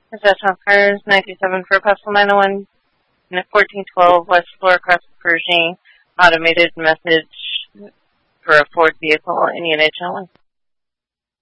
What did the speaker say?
Possession of cars, 97 for Pestle 901, 1412 West Floor across Pershing, automated message for a Ford vehicle in UNH only.